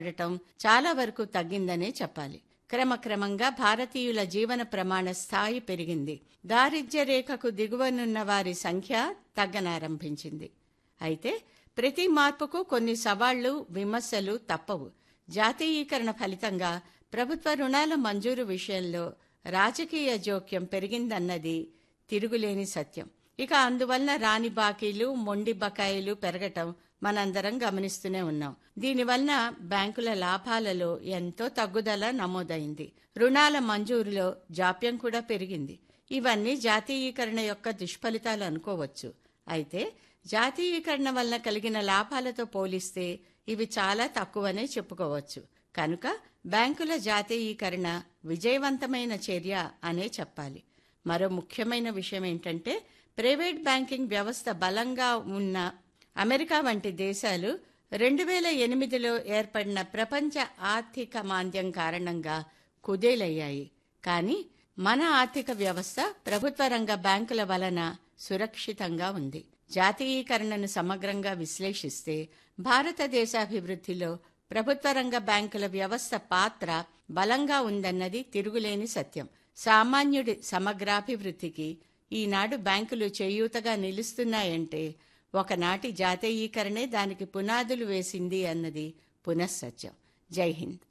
ఉండటం చాలా వరకు తగ్గిందనే చెప్పాలి. క్రమక్రమంగా భారతీయుల జీవన ప్రమాణ స్థాయి పెరిగింది. దారిద్ర్య రేఖకు దిగువనున్న వారి సంఖ్య తగ్గనారంభించింది. అయితే ప్రతి మార్పుకు కొన్ని సవాళ్లు, విమర్శలు తప్పవు. జాతీయీకరణ ఫలితంగా ప్రభుత్వ రుణాల మంజూరు విషయంలో రాజకీయ జోక్యం పెరిగిందన్నది తిరుగులేని సత్యం. ఇక అందువలన రాని బాకీలు, మొండి బకాయిలు పెరగటం మనందరం గమనిస్తూనే ఉన్నాం. దీనివలన బ్యాంకుల లాభాలలో ఎంతో తగ్గుదల నమోదైంది. రుణాల మంజూరులో జాప్యం కూడా పెరిగింది. ఇవన్నీ జాతీయీకరణ యొక్క దుష్ఫలితాలు అనుకోవచ్చు. అయితే జాతీయీకరణ వలన కలిగిన లాభాలతో పోలిస్తే ఇవి చాలా తక్కువనే చెప్పుకోవచ్చు. కనుక బ్యాంకుల జాతీయీకరణ విజయవంతమైన చర్య అనే చెప్పాలి. మరో ముఖ్యమైన విషయం ఏంటంటే, ప్రైవేట్ బ్యాంకింగ్ వ్యవస్థ బలంగా ఉన్న అమెరికా వంటి దేశాలు 2008లో ఏర్పడిన ప్రపంచ ఆర్థిక మాంద్యం కారణంగా కుదేలయ్యాయి. కానీ మన ఆర్థిక వ్యవస్థ ప్రభుత్వ రంగ బ్యాంకుల వలన సురక్షితంగా ఉంది. జాతీయీకరణను సమగ్రంగా విశ్లేషిస్తే భారతదేశాభివృద్ధిలో ప్రభుత్వ రంగ బ్యాంకుల వ్యవస్థ పాత్ర బలంగా ఉందన్నది తిరుగులేని సత్యం. సామాన్యుడి సమగ్రాభివృద్ధికి ఈనాడు బ్యాంకులు చేయూతగా నిలుస్తున్నాయంటే ఒకనాటి జాతీయీకరణే దానికి పునాదులు వేసింది అన్నది పునఃసత్యం. జై హింద్.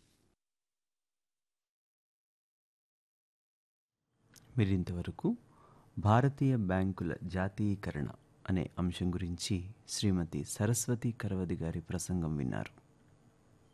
మీరింతవరకు భారతీయ బ్యాంకుల జాతీయీకరణ అనే అంశం గురించి శ్రీమతి సరస్వతి కరవది గారి ప్రసంగం విన్నారు.